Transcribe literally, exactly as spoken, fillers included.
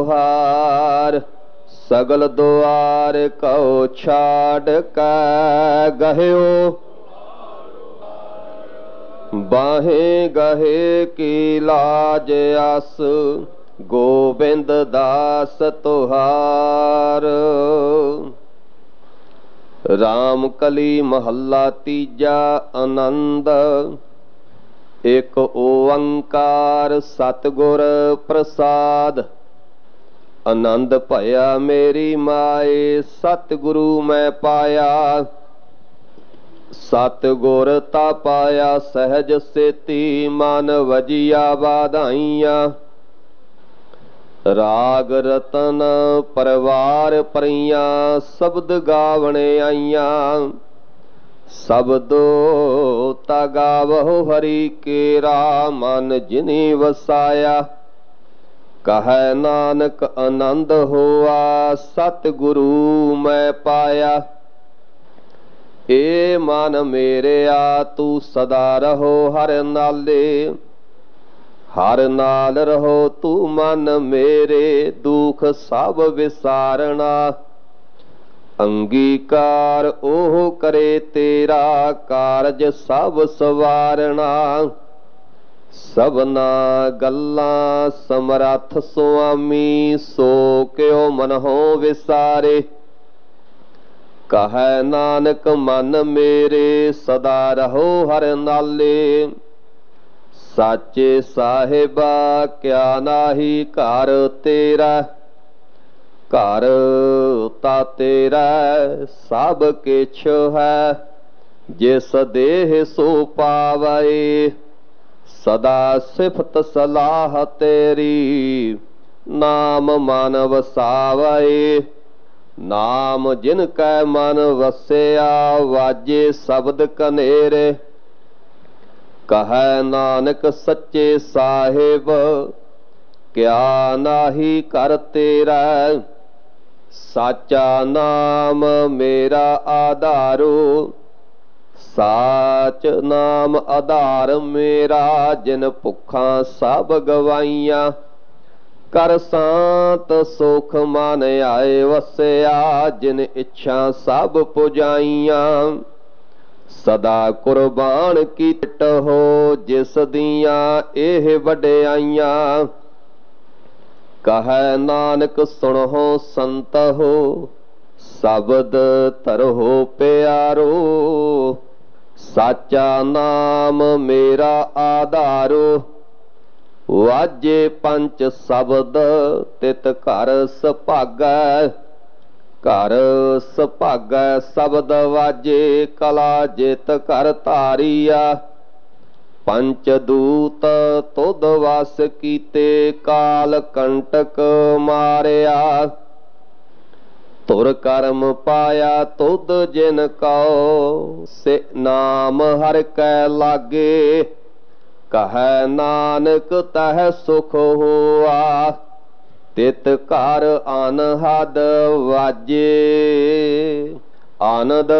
हार सगल दुआर कहो छाड़ कै गह्यो बाहे गहे की लाज आस गोबिंद दास तुहार। राम कली महला तीजा आनंद एक ओंकार सतगुर प्रसाद। आनंद भया मेरी माए सतगुरु मैं पाया सतगुर ता पाया सहज सेती मन वजिया वाधाइया। राग रतन परवार परियां शब्द गावने आईया। शब्दो ता गावहो हरि केरा मन जिनी वसाया। कहे नानक आनंद होआ सतगुरु मैं पाया। ए मन मेरे आ तू सदा रहो हर नाले हर नाल रहो तू मन मेरे दुख सब विसारना। अंगीकार ओह करे तेरा कारज सब सवारना। सबना गल्लां समरथ सुआमी सो क्यों मनहो विसारे। कहे नानक मन मेरे सदा रहो हर नाले। साचे साहिबा क्या नाही घर तेरा घर ता तेरा सब किछ है जिस देह सो पावे। सदा सिफत सलाह तेरी नाम मन वसावे। नाम जिन कै मन वसया वाजे शब्द कनेरे। कहे नानक सच्चे साहिब क्या नाही कर तेरा। साचा नाम मेरा आधारो साच नाम आधार मेरा। जिन भुखा सब गवाइया कर सांत सुख मन आए वसया। जिन इच्छा सब पुजाइया सदा कुर्बान कीट हो जिस दियां एह वड्याइयां। कहे नानक सुनहो संत हो शब्द धरहो प्यारो। साचा नाम मेरा आधारो वाजे पंच शब्द तित घर सुभागै। घर सुभागै शब्द वाजे कला जित कर धारिया। पंच दूत तुद वस कीते काल कंटक मारिया। तुर कर्म पाया तुद जिन कौ से नाम हर कै लागे। कहे नानक तह सुख होआ तित घर अनहद वाजे। आनंद